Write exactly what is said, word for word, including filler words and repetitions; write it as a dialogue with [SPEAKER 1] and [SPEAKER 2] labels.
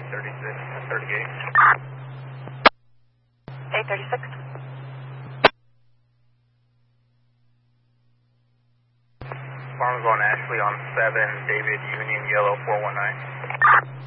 [SPEAKER 1] thirty-six to thirty-eight.
[SPEAKER 2] eight thirty-six.
[SPEAKER 1] Farmers on Ashley on seven, David Union Yellow four one nine.